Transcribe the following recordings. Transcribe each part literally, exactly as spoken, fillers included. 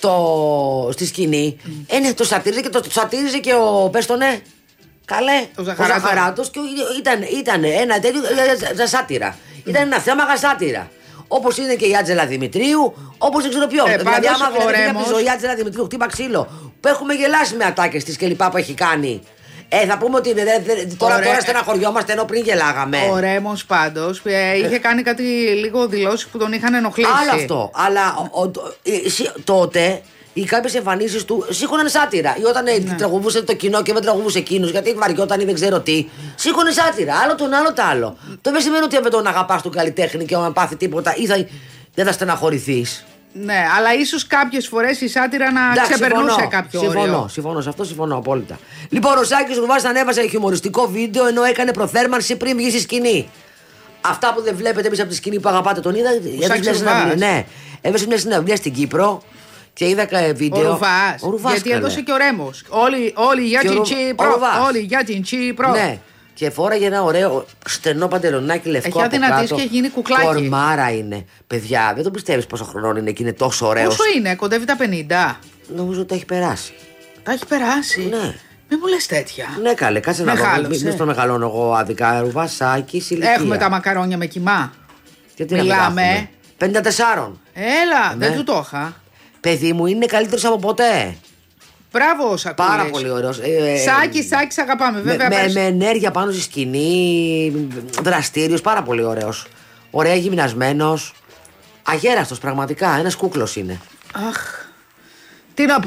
στο, στη σκηνή. Mm. Ε, ναι, το σατήριζε και το, το σατήριζε και ο. Πες το ναι. Καλέ. Ο Ζαχαράτος. Και ήταν, ήταν ένα τέτοιο για σάτυρα. Mm. Ήταν ένα θέμα για σάτυρα. Όπως είναι και η Άτζελα Δημητρίου, όπως δεν ξέρω ποιο. Ε, δηλαδή, άμα βρεθεί από τη ζωή Άτζελα Δημητρίου, χτύπα ξύλο. Που έχουμε γελάσει με ατάκες της και λοιπά που έχει κάνει. Ε, θα πούμε ότι δε, δε, τώρα, τώρα στεναχωριόμαστε ενώ πριν γελάγαμε. Ο Ρέμος πάντως ε, είχε κάνει κάτι λίγο δηλώσεις που τον είχαν ενοχλήσει. Άλλο αυτό. Αλλά ο, ο, τότε οι κάποιες εμφανίσεις του σήκωναν σάτυρα. Ή όταν ναι. τραγουδούσε το κοινό και δεν τραγουδούσε εκείνος, γιατί βαριόταν ή δεν ξέρω τι. Σήκωνε σάτυρα. Άλλο τον άλλο το άλλο. Το δεν σημαίνει ότι αν δεν τον αγαπάς τον καλλιτέχνη και όταν πάθει τίποτα ή θα, δεν θα στεναχωρηθείς. Ναι, αλλά ίσως κάποιες φορές η σάτυρα να Εντάξει, ξεπερνούσε συμφωνώ, κάποιο συμφωνώ, όριο. συμφωνώ, σε αυτό συμφωνώ απόλυτα. Λοιπόν, ο Σάκης Ρουβάς ανέβασε χιουμοριστικό βίντεο ενώ έκανε προθέρμανση πριν βγει στη σκηνή. Αυτά που δεν βλέπετε εμείς από τη σκηνή που αγαπάτε τον είδα. Ναι, έβγαλε μια συναυλία στην Κύπρο και είδα βίντεο. Ο Ρουβάς. Ο Ρουβάς γιατί καλέ. έδωσε και ο Ρέμος. Όλοι, όλοι για την Κύπρο. Όλοι για την Κύπρο. Ναι. Και φόραγε ένα ωραίο στενό παντελονάκι λευκό. Έχει αδυνατήσει και έχει γίνει κουκλάκι. Κορμάρα είναι. Παιδιά, δεν το πιστεύεις πόσο χρόνο είναι και είναι τόσο ωραίο. Πόσο είναι, κοντεύει τα πενήντα. Νομίζω ότι τα έχει περάσει. Τα έχει περάσει. Ναι. Μην μου λες τέτοια. Ναι, καλέ, κάτσε να δω. Μην το μεγαλώνω εγώ άδικα. Ρουβασάκι, ηλικία. Έχουμε τα μακαρόνια με κοιμά. Και τι μιλάμε. πενήντα τέσσερα. Έλα, ναι. δεν του το είχα. Παιδί μου, είναι καλύτερος από ποτέ. Μπράβο, Σακούλης. Πάρα πολύ ωραίος. Ε, Σάκη, Σάκη, αγαπάμε, βέβαια. Με, με, με ενέργεια πάνω στη σκηνή, δραστήριος, πάρα πολύ ωραίος. Ωραία γυμνασμένος. Αγέραστος, πραγματικά. Ένας κούκλος είναι. Αχ. Τι να πω.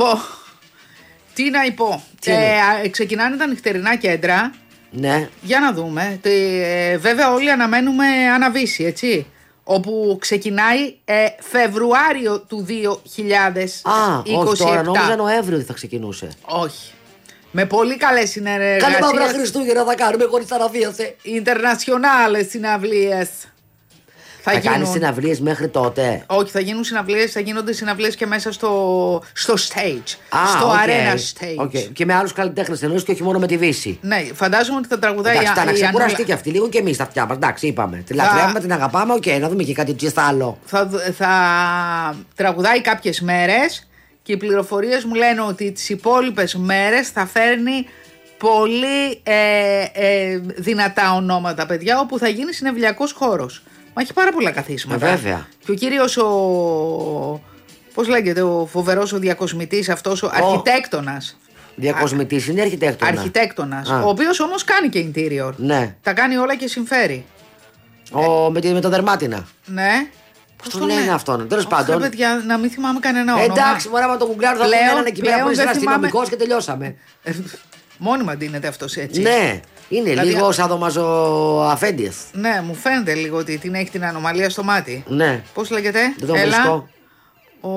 Τι να πω. Ε, ξεκινάνε τα νυχτερινά κέντρα. Ναι. Για να δούμε. Ε, βέβαια, όλοι αναμένουμε Αναβίση, έτσι. Όπου ξεκινάει ε, Φεβρουάριο του δύο χιλιάδες είκοσι επτά. Α, όχι τώρα, νόμιζα Νοέμβριο ότι θα ξεκινούσε. Όχι. Με πολύ καλές συνεργασίες. Καλή μαύρα Χριστούγεννα θα κάνουμε χωρίς αναβίαση. Ιντερνασιονάλες συναυλίες. Θα, θα κάνει συναυλίες μέχρι τότε. Όχι, θα γίνουν συναυλίες, θα γίνονται συναυλίες και μέσα στο, στο stage. Α, στο okay, arena stage. Okay. Και με άλλους καλλιτέχνες εννοείς και όχι μόνο με τη Βύση. Ναι, φαντάζομαι ότι θα τραγουδάει. Εντάξει, θα η, να ξεκουραστεί Ανούλα... και αυτή λίγο και εμείς στα αυτιά μας. Εντάξει, είπαμε. Τη λατρεύουμε, την αγαπάμε, οκ, okay, να δούμε και κάτι τσιστάλο. Θα, θα τραγουδάει κάποιες μέρες και οι πληροφορίες μου λένε ότι τις υπόλοιπες μέρες θα φέρνει πολύ ε, ε, δυνατά ονόματα, παιδιά, όπου θα γίνει συναυλιακός χώρος. Μα έχει πάρα πολλά καθίσματα. Ε, βέβαια. Και ο κύριος ο... πώς λέγεται, ο φοβερός ο διακοσμητής αυτός, ο oh. αρχιτέκτονας. Διακοσμητής είναι αρχιτέκτονας. Αρχιτέκτονας, ο οποίος όμως κάνει και interior. Ναι. Τα κάνει όλα και συμφέρει. Ο, ε. με, τη, με το δερμάτινα. Ναι. Πώς το λένε αυτόν, τέλος πάντων. Παιδιά, να μην θυμάμαι κανένα όνομα. Εντάξει, μωρά με το γκουγκλάρ θα πούμε έναν εκεί πέρα που είναι αστυνομικός και τελειώσαμε. Μόνιμα ντύνεται αυτός έτσι. Ναι. Είναι δηλαδή... λίγο σαδομαζο αφέντιες. Ναι, μου φαίνεται λίγο ότι την έχει την ανομαλία στο μάτι. Ναι. Πώς λέγεται? Δεν το βρίσκω. Ο...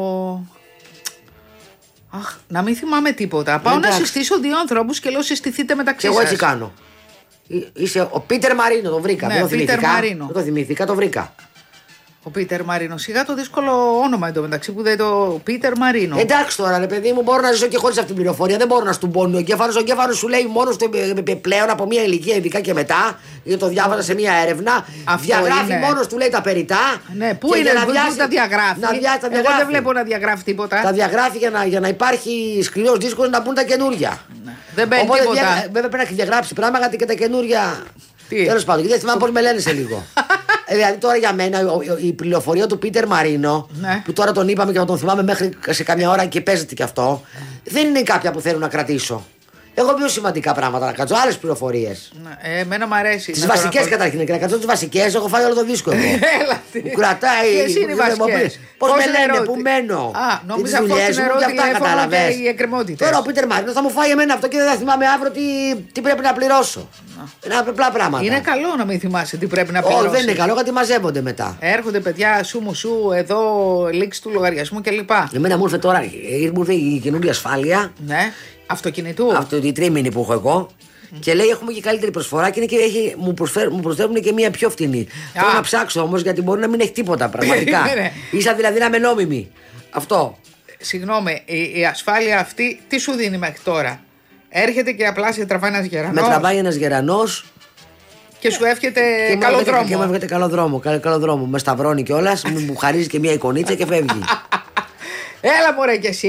Αχ, να μην θυμάμαι τίποτα. Πάω Εντάξει. να συστήσω δύο ανθρώπους και λέω συστηθείτε μεταξύ σας. Και εγώ έτσι κάνω. Είσαι ο Πίτερ Μαρίνο, το βρήκα. Ναι, δεν το Πίτερ θυμήθηκα. Μαρίνο. Δεν το θυμήθηκα, το βρήκα. Ο Πίτερ Μαρίνο. Σιγά το δύσκολο όνομα εντωμεταξύ που δεν το. Πίτερ Μαρίνο. Εντάξει τώρα, ρε παιδί μου, μπορώ να ζήσω και χωρίς αυτή την πληροφορία. Δεν μπορώ να στον πόνει ο εγκέφαλος. Ο εγκέφαλος σου λέει μόνο του πλέον από μια ηλικία, ειδικά και μετά. Γιατί το διάβαζα σε μια έρευνα. Αυτό διαγράφει είναι. μόνος του, λέει τα περιτά. Ναι, πού είναι να διάσει, τα διαγράφει. Να διά, τα διαγράφει. Εγώ δεν βλέπω να διαγράφει τίποτα. Τα διαγράφει για να, για να υπάρχει σκληρός δίσκος να μπουν τα καινούρια. Ναι. Δεν μπαίνει Οπότε τίποτα. Δια, βέβαια πρέπει να διαγράψει πράγματα γιατί και τα καινούρια. Τέλος πάντων, γιατί δεν θυμάμαι πώς με λένε σε λίγο. ε, δηλαδή τώρα για μένα η πληροφορία του Πίτερ Μαρίνο, ναι. που τώρα τον είπαμε και θα τον θυμάμαι μέχρι σε καμιά ώρα και παίζεται και αυτό, δεν είναι κάποια που θέλω να κρατήσω. Έχω πιο σημαντικά πράγματα να κρατήσω, άλλες πληροφορίες. Ε, εμένα μου αρέσει. Τις βασικές καταρχήν, και να κρατήσω τις βασικές, έχω φάει όλο το δίσκο εγώ. Μου κρατάει. Ποιες είναι οι βασικές? Πώς με λένε, πού μένω. Α, νόμιζα αυτό είναι ερώτηση και οι εκκρεμότητες. Τώρα ο Πίτερ Μαρίνο θα μου φάει εμένα αυτό και δεν θα θυμάμαι αύριο τι, τι πρέπει να πληρώσω. Είναι απλά πράγματα. Είναι καλό να μην θυμάσαι τι πρέπει να πληρώσει. Όχι, δεν είναι καλό γιατί μαζεύονται μετά. Έρχονται παιδιά σου μου σου εδώ, λήξη του λογαριασμού κλπ. Εμένα μου ήρθε τώρα μου ήρθε η καινούργια ασφάλεια. Ναι. Αυτοκινητού. Αυτό η τρίμηνη που έχω εγώ. Mm. Και λέει έχουμε και καλύτερη προσφορά και, είναι και έχει, μου, προσφέρ, μου προσφέρουν και μία πιο φτηνή. Θέλω να ψάξω όμως γιατί μπορεί να μην έχει τίποτα πραγματικά. Ίσα δηλαδή να είμαι νόμιμη. Αυτό. Συγγνώμη, η, η ασφάλεια αυτή τι σου δίνει μέχρι τώρα? Έρχεται και απλά σε τραβάει ένας γερανός. Με τραβάει ένας γερανός. Και σου εύχεται καλό δρόμο. Και μου εύχεται καλό δρόμο. Καλό, καλό δρόμο. Με σταυρώνει κιόλας, μου χαρίζει και μία εικονίτσα και φεύγει. Έλα μωρέ κι εσύ.